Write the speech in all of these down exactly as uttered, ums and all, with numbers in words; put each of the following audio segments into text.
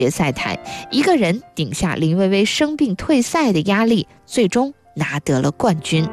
决赛台，一个人顶下林薇薇生病退赛的压力，最终拿得了冠军。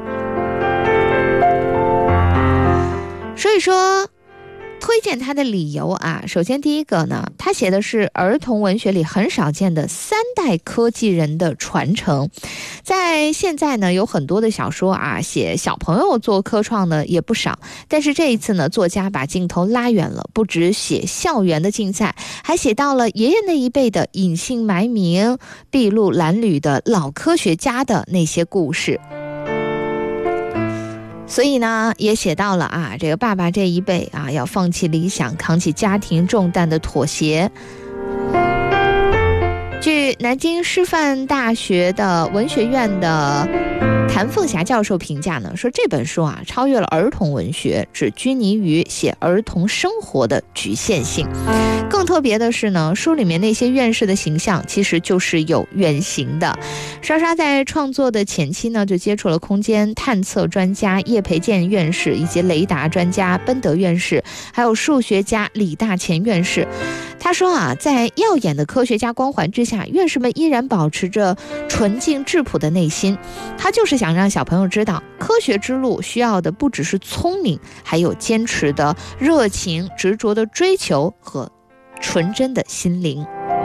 所以说推荐他的理由啊，首先第一个呢，他写的是儿童文学里很少见的三代科技人的传承。在现在呢，有很多的小说啊，写小朋友做科创的也不少，但是这一次呢，作家把镜头拉远了，不只写校园的竞赛，还写到了爷爷那一辈的隐姓埋名、筚路蓝缕的老科学家的那些故事。所以呢，也写到了啊，这个爸爸这一辈啊，要放弃理想，扛起家庭重担的妥协。据南京师范大学的文学院的谭凤霞教授评价呢，说这本书啊，超越了儿童文学只拘泥于写儿童生活的局限性。更特别的是呢，书里面那些院士的形象其实就是有原型的。莎莎在创作的前期呢，就接触了空间探测专家叶培建院士，以及雷达专家奔德院士，还有数学家李大乾院士。他说啊，在耀眼的科学家光环之下，院士们依然保持着纯净质朴的内心。他就是想让小朋友知道，科学之路需要的不只是聪明，还有坚持的热情、执着的追求和纯真的心灵。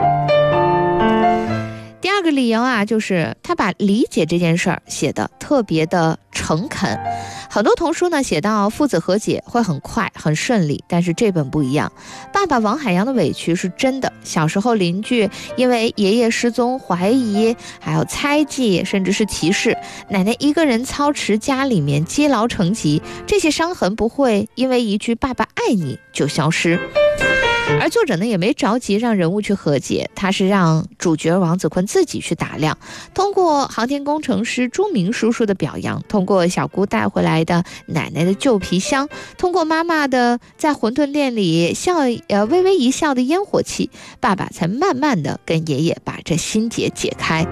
第二个理由啊，就是他把理解这件事儿写得特别的诚恳。很多童书呢写到父子和解会很快很顺利，但是这本不一样。爸爸王海洋的委屈是真的，小时候邻居因为爷爷失踪怀疑，还有猜忌，甚至是歧视，奶奶一个人操持家里面积劳成疾，这些伤痕不会因为一句爸爸爱你就消失。而作者呢也没着急让人物去和解，他是让主角王子坤自己去打量，通过航天工程师朱明叔叔的表扬，通过小姑带回来的奶奶的旧皮箱，通过妈妈的在馄饨店里笑呃微微一笑的烟火气，爸爸才慢慢的跟爷爷把这心结解开。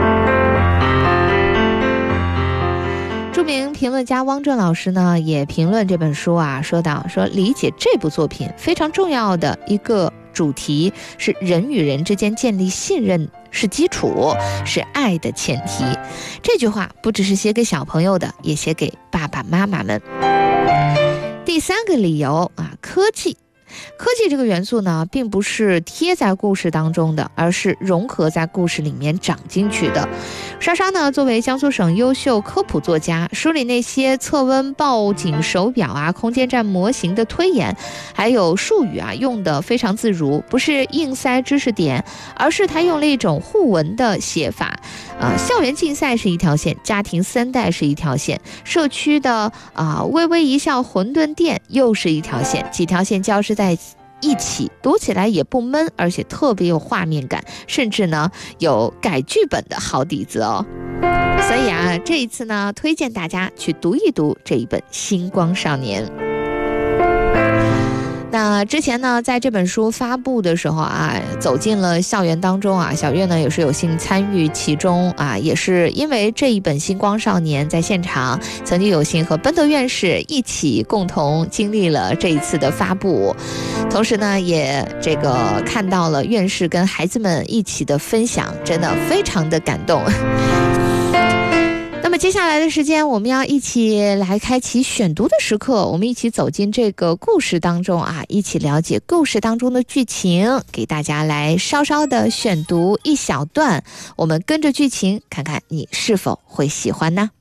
著名评论家汪正老师呢也评论这本书啊，说到说理解这部作品非常重要的一个主题是人与人之间建立信任是基础，是爱的前提。这句话不只是写给小朋友的，也写给爸爸妈妈们。第三个理由啊，科技。科技这个元素呢，并不是贴在故事当中的，而是融合在故事里面长进去的。莎莎呢，作为江苏省优秀科普作家，书里那些测温报警手表啊、空间站模型的推演，还有术语啊，用得非常自如，不是硬塞知识点，而是他用了一种互文的写法。呃，校园竞赛是一条线，家庭三代是一条线，社区的啊、呃、微微一笑馄饨店又是一条线，几条线交织在一起，读起来也不闷，而且特别有画面感，甚至呢有改剧本的好底子哦。所以啊，这一次呢，推荐大家去读一读这一本《星光少年》。那之前呢，在这本书发布的时候啊，走进了校园当中啊，小月呢也是有幸参与其中啊，也是因为这一本《星光少年》在现场曾经有幸和奔德院士一起共同经历了这一次的发布，同时呢，也这个看到了院士跟孩子们一起的分享，真的非常的感动。那么接下来的时间，我们要一起来开启选读的时刻，我们一起走进这个故事当中啊，一起了解故事当中的剧情，给大家来稍稍的选读一小段，我们跟着剧情看看你是否会喜欢呢？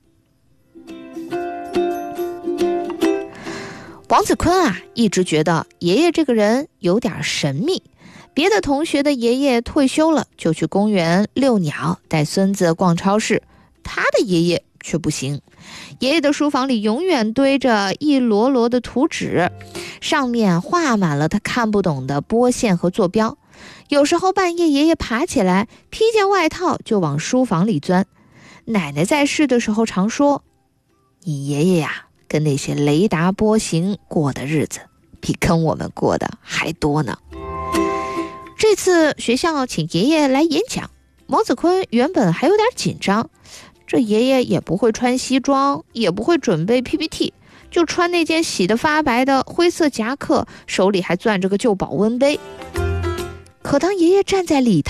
王子坤啊，一直觉得爷爷这个人有点神秘。别的同学的爷爷退休了，就去公园遛鸟，带孙子逛超市。他的爷爷却不行，爷爷的书房里永远堆着一摞摞的图纸，上面画满了他看不懂的波线和坐标。有时候半夜爷爷爬起来，披件外套就往书房里钻。奶奶在世的时候常说，你爷爷呀，跟那些雷达波形过的日子，比跟我们过的还多呢。这次学校请爷爷来演讲，王子坤原本还有点紧张，这爷爷也不会穿西装，也不会准备 P P T， 就穿那件洗得发白的灰色夹克，手里还攥着个旧保温杯。可当爷爷站在礼堂